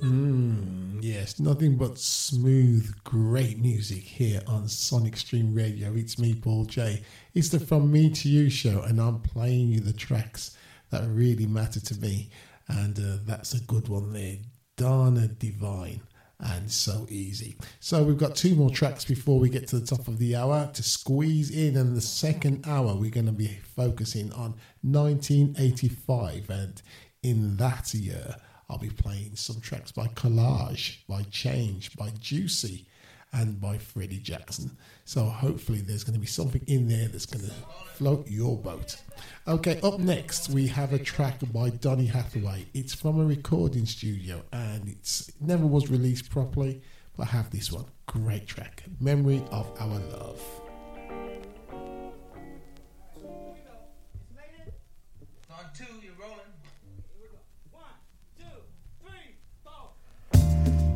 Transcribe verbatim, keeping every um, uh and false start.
Mm, yes, nothing but smooth, great music here on Sonic Stream Radio. It's me, Paul J. It's the From Me to You show, and I'm playing you the tracks that really matter to me. And uh, that's a good one there. Dana Divine and So Easy. So we've got two more tracks before we get to the top of the hour to squeeze in. And the second hour, we're going to be focusing on nineteen eighty-five. And in that year, I'll be playing some tracks by Collage, by Change, by Juicy, and by Freddie Jackson. So hopefully there's going to be something in there that's going to float your boat. Okay, up next we have a track by Donny Hathaway. It's from a recording studio and it's, it never was released properly, but I have this one. Great track, Memory of Our Love.